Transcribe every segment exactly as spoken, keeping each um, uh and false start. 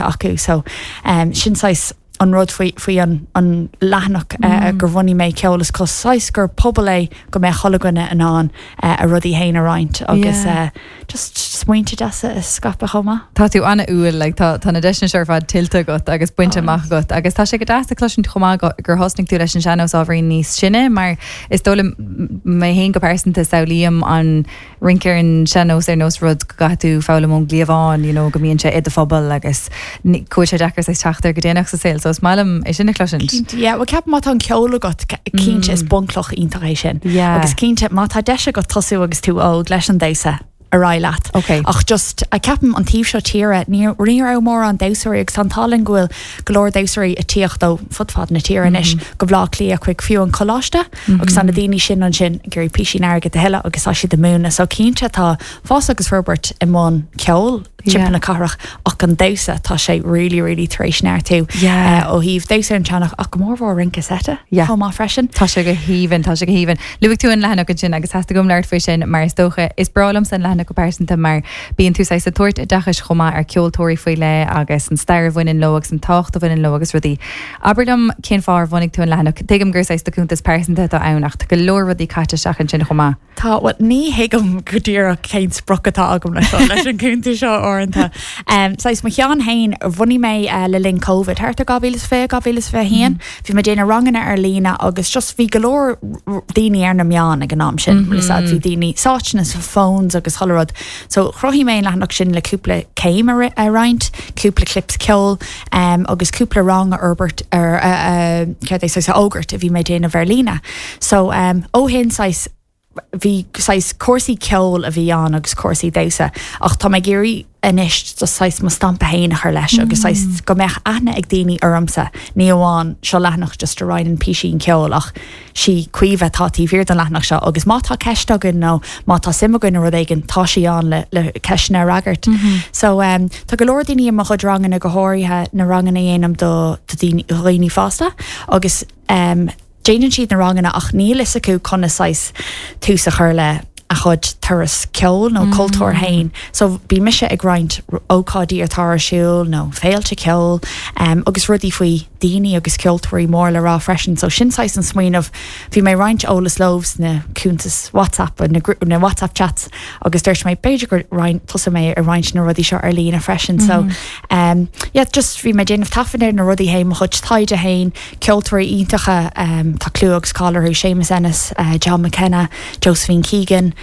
acu so um, sin sais an rud faoi an an lehanach uh, gur bhainní mé ceolalas cos sais gur pobl é go mé cholaganna an an uh, a rudí héin a roint agus yeah. uh, just smuointe deasa is scapa chuma. Tá tú anna uail like, tá tá na deisna seir fad tilta got agus buinte amach got agus tá sé go deasa cluisiint chumá gur hosnig tú leis an seanos ábhraí níos sinne mar is dóla mé hén go persanta saolíam an rincéir an seanos ar nós rud gatú fála món glíomháin you know, go míonn sé iad a phobal agus cuair sé dechar sa teachtar go déanaach sa saoil so is málam é sinna cluisiint. Yeah, well ceap má tá an ceola got cínte is buncloch iontaréis sin. Agus cínte má tá deise go tosú agus tú ó leis an déise. A railat. Okay. Ach just a capim an tíf seo tíre ní riar mór an deusarí ag santalin gwil glór deusarí a tíocht dó fudfad na tíre inis go bhlá lí a chuig fiú an choláiste agus san na daoine sin an sin gurí písí neir get a heile agus á si de múna so cínte tá fás agus Robert i món ceol chipan na carach ach an dausa tá sé really really taréis neir tú ó híh dausa an teannach ach mór bhór rinca seta chá má freisin tá sé go híhann tá sé go híhann luigh tú an lena go sin agus heasta gom leir faoi sin mar is dócha is bralam san lena go persanta mar bíon tú sa tuairt a dachas chomá ar ceoltóirí faoi le agus an stair bhain lo agus an tácht a bhain lo agus rudí aberdom cén fár bhainnig tú an lena tuigem gur sa doúntas persanta tá annacht go leor rudí caite seach an sin chomá. Tá wat ní hiigem go dtíar céint sprocatá agam leis leis an cúnta seo orintanta. Um, Sais ma chean hain bhainní mé uh, le linn COVID Harta gabilas fé gabilas fé hían bhí me déna rangana ar lína agus just bhí golóir daoine ar na meán ag an am sin bhí daoine sáitna sa phones agus hollerod so chrohí mé lehanach sin le cúpla céim a roint cúpla clips ceol um, agus cúpla rang a Herbert ar ceir é sa ógurt a bhí mé déna bhar so um, ó hin sais bhí sais cuasaí ceol a bhí an agus cuasaí dausa ach tá mé géirí inis just sais má stampa héin chu leis agus sais go meach ana ag daoine ormsa ní amháin seo leathnach just a rainin písí ceol ach si cuomheh tátí bhír an leathnach seo agus má tá ceisteagan nó má tá simagan rud éigen tá sí an le, le ceisna ragart mm-hmm. so um, tá go leor daoine amach chud rangan na go háirithe na rangan na dhéanam do daoine roioine fásta agus um, Jane siad na rangana ach níl is acu conna sais tú sa chur le a chud turas ceol nó cultúr hain so bí mise ag roint ócádí ar tar siúil nó féilte ceol um, agus rudí faoi daoine agus ceoltúirí mór le rá freisin so sin sais an smaoinmh bhí mé roint ólas lobs na cúntas WhatsApp na, na WhatsApp chats agus dúirt mé beidir gur roint tusa mé ar roint na rudí seo ar lína freisin so um, yeah, just bhí mé déanamh tafanir na rudí hain mo chud taide hain ceoltúirí iontacha um, tá clú agus cálarú Seamus Ennis, uh, John McKenna, Josephine Keegan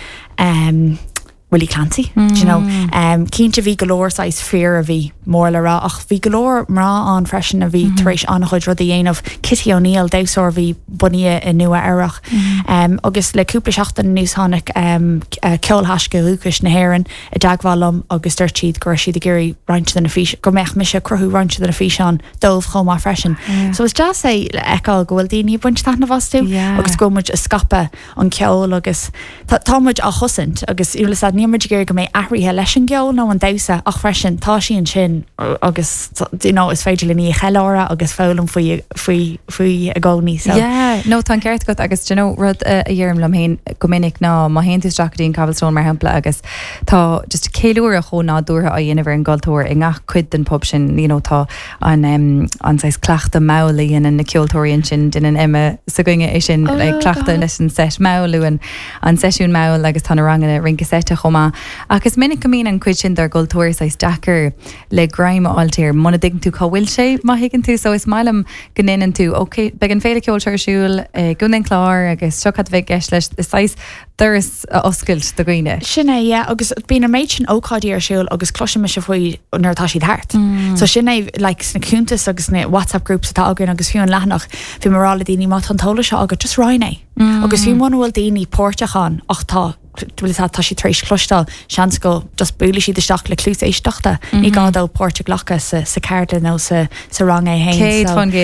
um Willie Clancy mm. you know um cínte bhí golóir sais fear a bhí mór le rá ach bhí golóir mrá an freisin a bhí mm-hmm. taréis an chud rud a dhéanamh Kitty O'Neill deusáir bhí buní in nua airach mm-hmm. um, agus le cúpla seachtain níos tháinig um, uh, ceolthas go rúchas na hhéireann i daghálam agus dúirt siad gur siad a géirí rointe den na fís go meach me se cruthú rointe den na fís an dómh chomá freisin yeah. so is just é le eáil go bhfuil daoine buint na bhastú yeah. agus gomuid a scape an ceol agus támuid a chusint agus ulas nímuid géir go mé ahrithe leis an geol nó an dausa ach freisin tá sí an sin agus you know, is féidir le ní cheára agus fálam faoi faoi a gcóní so. Yeah, no tá ceart go agus you know, rud a dhéirm lem héin go minic ná má héantas Jacqueline Cabalstone mar hempla agus tá just céúir a chóná dútha a dhéanamh an galtóir i ngach cuid den pub sin you know, tá an um, an sais clachta mála dhéanaan na ceoltóiríonn sin duine imime sa goinge é sin oh, like, clachta leis an set málaú an an seisiún máil agus tá rangana rinca seta chomá agus minic go mín an cuid sin dar galtóir sais dachar le graim altíir muna dig tú cá bhfuil sé má higann tú so is málam gnéan tú ok be an féle ceoltóir siúil gunn chlár agus seocad bheith geis leis is sais thuras oscailt do gine. Sinné yeah, agus bína méid sin ócádí ar siúil agus cloise me se faoi nuirtá siad thart. Mm. So sinné like, sna cúntas agus na WhatsApp groups atá agan agus fiú an leathnach bhí marrála daoine má an tola seo agus just roiné. Mm. Agus bhí mna bhfuil daoine pórteachán ach tá tá si trééis clostal sean go just buúla si deisteach le clús éisteachta ní gádó Pórte ghlacha sa carta nó sa rang é hain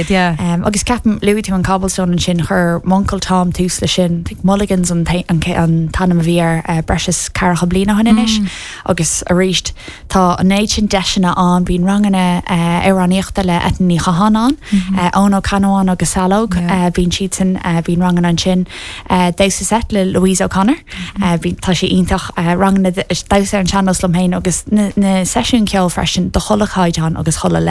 agus ceapan luú tú an Cabalstone an sin chur Moncol Tom tús le sin mulligans an tanam a bhíar breis carcha blina hanis agus a ríist tá an éid sin deisina an bín rangana araníochta le etní chahanán ón ó Canán agus salóg bín siad sin bín rangan an sin déis set le Louise O'Connor tá sé ítach rangna da an seanos lom héin agus na sesiún ceol freisin do chola chaidán agus chola le